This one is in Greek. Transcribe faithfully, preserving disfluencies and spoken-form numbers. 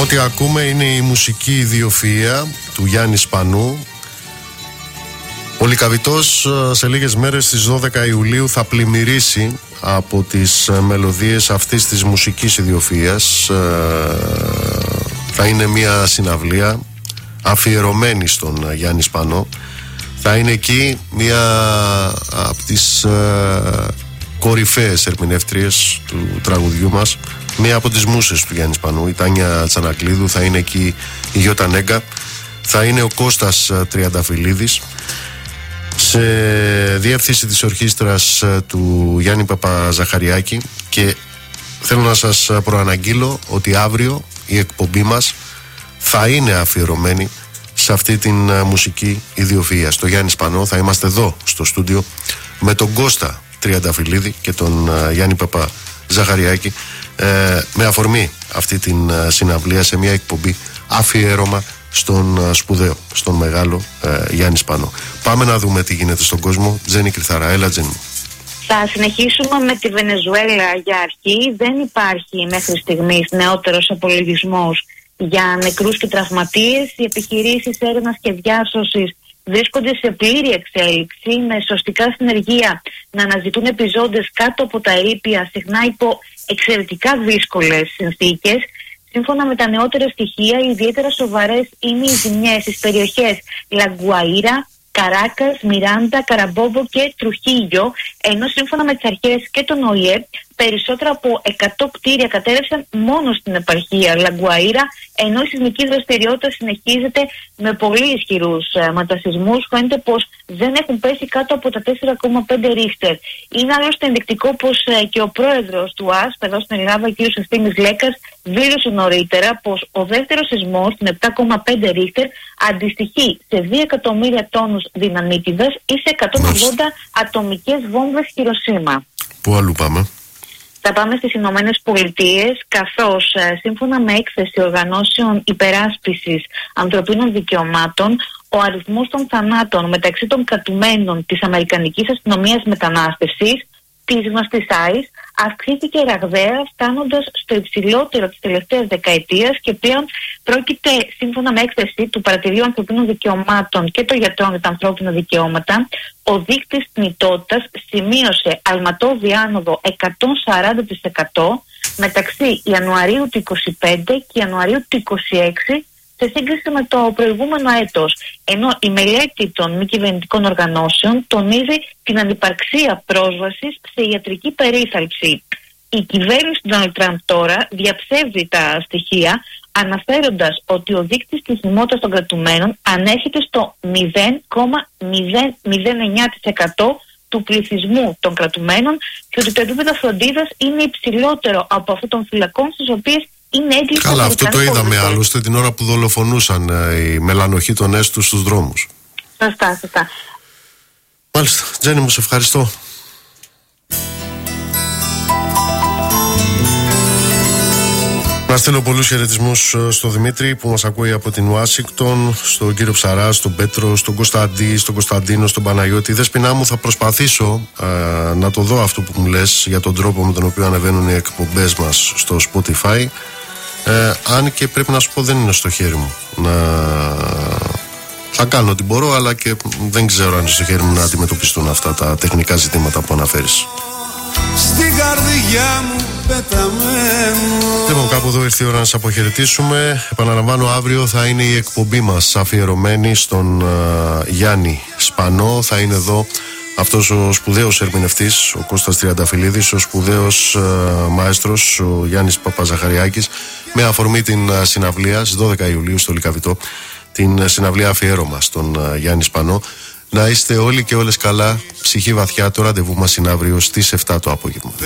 Ό,τι ακούμε είναι η μουσική ιδιοφυΐα του Γιάννη Σπανού. Ο Λυκαβητός σε λίγες μέρες στις δώδεκα Ιουλίου θα πλημμυρίσει από τις μελωδίες αυτής της μουσικής ιδιοφυΐας. Θα είναι μια συναυλία αφιερωμένη στον Γιάννη Σπανό. Θα είναι εκεί μια από τις κορυφαίες ερμηνεύτριες του τραγουδιού μας, μία από τις μούσες του Γιάννη Σπανού, η Τάνια Τσανακλίδου. Θα είναι εκεί η Γιώτα Νέγκα, θα είναι ο Κώστας Τριανταφυλλίδης. Σε διεύθυνση της ορχήστρας του Γιάννη Παπαζαχαριάκη. Και θέλω να σας προαναγγείλω ότι αύριο η εκπομπή μας θα είναι αφιερωμένη σε αυτή την μουσική ιδιοφυΐα, στο Γιάννη Σπανό. Θα είμαστε εδώ στο στούντιο με τον Κώστα Τριανταφυλλίδη και τον Γιάννη Παπαζαχαριάκη, ε, με αφορμή αυτή την συναυλία, σε μια εκπομπή αφιέρωμα στον σπουδαίο, στον μεγάλο ε, Γιάννη Σπανό. Πάμε να δούμε τι γίνεται στον κόσμο. Τζέννη Κρυθαρά, έλα Τζέννη. Θα συνεχίσουμε με τη Βενεζουέλα για αρχή. Δεν υπάρχει μέχρι στιγμής νεότερος απολογισμός για νεκρούς και τραυματίες. Οι επιχειρήσεις έρευνας και διάσωσης βρίσκονται σε πλήρη εξέλιξη, με σωστικά συνεργεία να αναζητούν επιζώντες κάτω από τα ερείπια, συχνά υπό εξαιρετικά δύσκολες συνθήκες. Σύμφωνα με τα νεότερα στοιχεία, ιδιαίτερα σοβαρές είναι οι ζημιές στις περιοχές Λαγκουαΐρα, Καράκας, Μιράντα, Καραμπόμπο και Τρουχίγιο, ενώ σύμφωνα με τις αρχές και τον Ο Η Ε, περισσότερα από εκατό κτίρια κατέρευσαν μόνο στην επαρχία Λαγκουαΐρα, ενώ η σεισμική δραστηριότητα συνεχίζεται με πολύ ισχυρούς ε, ματασισμούς. Φαίνεται πως δεν έχουν πέσει κάτω από τα τέσσερα κόμμα πέντε ρίχτερ. Είναι άλλωστε ενδεικτικό πως ε, και ο πρόεδρος του ΑΣΠ εδώ στην Ελλάδα, ο κ. Ευθύμης Λέκας, δήλωσε νωρίτερα πως ο δεύτερος σεισμός, την επτά κόμμα πέντε ρίχτερ, αντιστοιχεί σε δύο εκατομμύρια τόνους δυναμίτιδας ή σε εκατόν ογδόντα ατομικές βόμβες Χιροσίμα. Πού αλλού πάμε? Θα πάμε στις Ηνωμένες Πολιτείες, καθώς ε, σύμφωνα με έκθεση οργανώσεων υπεράσπισης ανθρωπίνων δικαιωμάτων, ο αριθμός των θανάτων μεταξύ των κρατουμένων της Αμερικανικής Αστυνομίας Μετανάστευσης, της γνωστής άις, αυξήθηκε ραγδαία, φτάνοντας στο υψηλότερο της τελευταίας δεκαετίας, και πλέον πρόκειται, σύμφωνα με έκθεση του Παρατηρείου Ανθρωπίνων Δικαιωμάτων και των Γιατρών για τα Ανθρώπινα Δικαιώματα, ο δείκτης θνητότητας σημείωσε αλματώδη άνοδο εκατόν σαράντα τοις εκατό μεταξύ Ιανουαρίου του είκοσι πέντε και Ιανουαρίου του είκοσι έξι σε σύγκριση με το προηγούμενο έτος, ενώ η μελέτη των μη κυβερνητικών οργανώσεων τονίζει την ανυπαρξία πρόσβασης σε ιατρική περίθαλψη. Η κυβέρνηση του Ντόναλντ Τραμπ τώρα διαψεύδει τα στοιχεία, αναφέροντας ότι ο δείκτης της θυμότητας των κρατουμένων ανέρχεται στο μηδέν κόμμα μηδέν μηδέν εννιά τοις εκατό του πληθυσμού των κρατουμένων, και ότι το επίπεδο φροντίδας είναι υψηλότερο από αυτό των φυλακών στις οποίες είναι έγκληση. Καλά, αυτό το είδαμε άλλωστε την ώρα που δολοφονούσαν ε, οι μελανοχίτονές τους στους δρόμους. Σωστά, σωστά. Μάλιστα, Τζέννη μου, σε ευχαριστώ. Να στείλω πολλούς χαιρετισμούς στον Δημήτρη που μας ακούει από την Ουάσιγκτον, στον κύριο Ψαρά, στον Πέτρο, στον Κωνσταντή, στον Κωνσταντίνο, στον Παναγιώτη. Δεσποινά μου, θα προσπαθήσω α, να το δω αυτό που μου λες για τον τρόπο με τον οποίο ανεβαίνουν οι εκπομπές μας στο Spotify. Ε, αν και πρέπει να σου πω, δεν είναι στο χέρι μου να... Θα κάνω ό,τι μπορώ, αλλά και δεν ξέρω αν είναι στο χέρι μου να αντιμετωπιστούν αυτά τα τεχνικά ζητήματα που αναφέρεις. Στην καρδιά μου πεταμένο. Λοιπόν, κάπου εδώ ήρθε η ώρα να σας αποχαιρετήσουμε. Επαναλαμβάνω, αύριο θα είναι η εκπομπή μας αφιερωμένη στον uh, Γιάννη Σπανό. Θα είναι εδώ αυτός ο σπουδαίος ερμηνευτής, ο Κώστας Τριανταφυλλίδης, ο σπουδαίος uh, μαέστρος, ο Γιάννης Παπαζαχαριάκης, με αφορμή την uh, συναυλία στις δώδεκα Ιουλίου στο Λυκαβητό, την uh, συναυλία αφιέρωμα στον uh, Γιάννη Σπανό. Να είστε όλοι και όλες καλά, ψυχή βαθιά. Το ραντεβού μας είναι αύριο στις επτά το απόγευμα.